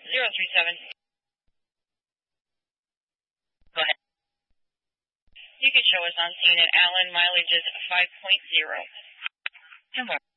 037. Go ahead. You can show us on scene at Allen. Mileage is 5.0. 10 more.